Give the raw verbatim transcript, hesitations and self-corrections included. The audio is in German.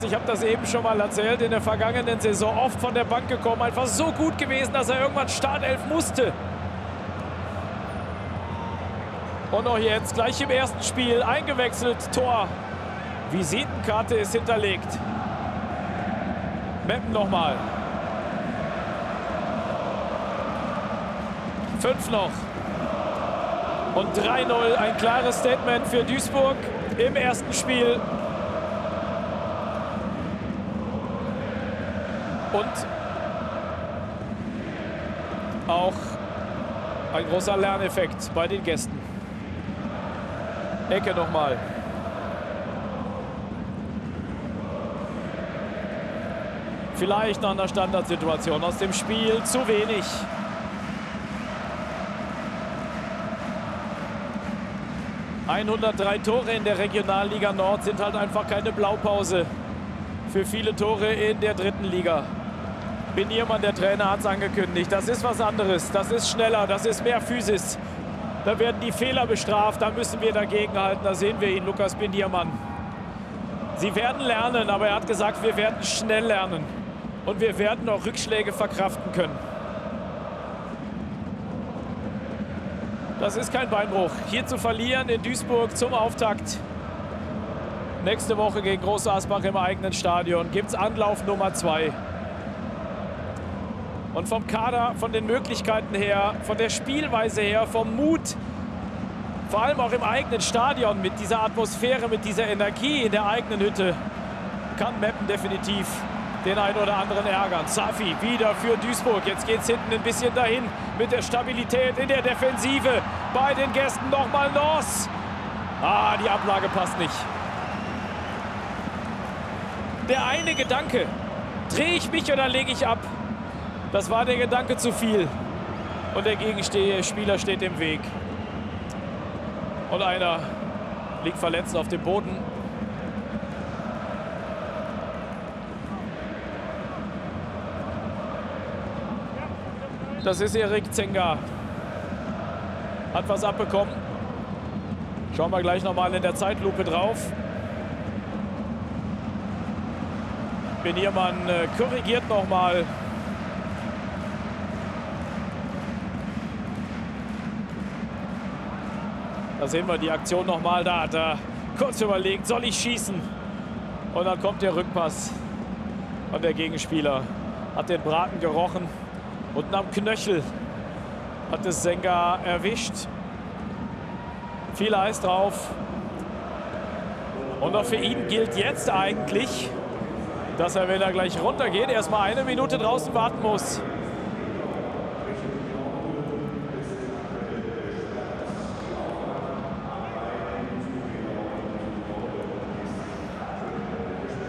Ich habe das eben schon mal erzählt, in der vergangenen Saison oft von der Bank gekommen, einfach so gut gewesen, dass er irgendwann Startelf musste. Und auch jetzt gleich im ersten Spiel eingewechselt, Tor. Visitenkarte ist hinterlegt. Meppen nochmal. Fünf noch. Und drei null, ein klares Statement für Duisburg im ersten Spiel. Und auch ein großer Lerneffekt bei den Gästen. Ecke nochmal. Vielleicht nach einer Standardsituation aus dem Spiel zu wenig. hundertdrei Tore in der Regionalliga Nord sind halt einfach keine Blaupause für viele Tore in der dritten Liga. Beniermann, der Trainer, hat es angekündigt. Das ist was anderes. Das ist schneller. Das ist mehr Physis. Da werden die Fehler bestraft. Da müssen wir dagegenhalten. Da sehen wir ihn, Lukas Beniermann. Sie werden lernen, aber er hat gesagt, wir werden schnell lernen. Und wir werden auch Rückschläge verkraften können. Das ist kein Beinbruch. Hier zu verlieren in Duisburg zum Auftakt. Nächste Woche gegen Groß Asbach im eigenen Stadion gibt es Anlauf Nummer zwei. Und vom Kader, von den Möglichkeiten her, von der Spielweise her, vom Mut, vor allem auch im eigenen Stadion mit dieser Atmosphäre, mit dieser Energie in der eigenen Hütte, kann Meppen definitiv den einen oder anderen ärgern. Safi wieder für Duisburg. Jetzt geht es hinten ein bisschen dahin mit der Stabilität in der Defensive. Bei den Gästen nochmal Noss. Ah, die Ablage passt nicht. Der eine Gedanke, drehe ich mich oder lege ich ab? Das war der Gedanke zu viel. Und der Gegenspieler steht im Weg. Und einer liegt verletzt auf dem Boden. Das ist Erik Zenga. Hat was abbekommen. Schauen wir gleich noch mal in der Zeitlupe drauf. Beniermann äh, korrigiert noch mal. Da sehen wir die Aktion noch mal. Da hat er kurz überlegt, soll ich schießen? Und dann kommt der Rückpass. Und der Gegenspieler hat den Braten gerochen. Unten am Knöchel hat es Zenga erwischt. Viel Eis drauf. Und auch für ihn gilt jetzt eigentlich, dass er, wenn er gleich runtergeht, erstmal eine Minute draußen warten muss.